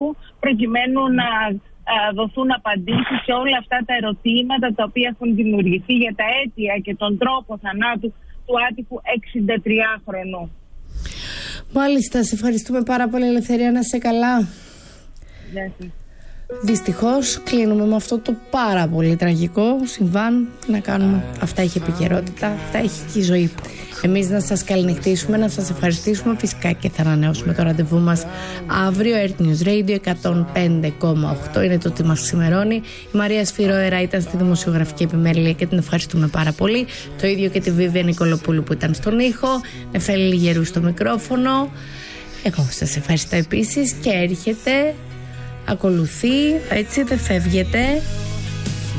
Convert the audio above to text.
προκειμένου να δοθούν απαντήσεις σε όλα αυτά τα ερωτήματα τα οποία έχουν δημιουργηθεί για τα αίτια και τον τρόπο θανάτου του άτυχου 63χρονου. Μάλιστα, σε ευχαριστούμε πάρα πολύ, Ελευθερία, να είσαι καλά. Δυστυχώς κλείνουμε με αυτό το πάρα πολύ τραγικό συμβάν. Τι να κάνουμε, αυτά έχει επικαιρότητα, αυτά έχει και η ζωή. Εμείς να σας καληνυχτήσουμε, να σας ευχαριστήσουμε φυσικά και θα ανανεώσουμε το ραντεβού μας αύριο. Earth News Radio 105,8 είναι το τι μας ξημερώνει. Η Μαρία Σφυρόερα ήταν στη δημοσιογραφική επιμέλεια και την ευχαριστούμε πάρα πολύ. Το ίδιο και τη Βίβια Νικολοπούλου που ήταν στον ήχο. Νεφέλη Λιγερού στο μικρόφωνο. Εγώ σας ευχαριστώ επίσης και έρχεται, ακολουθεί, έτσι δεν φεύγετε.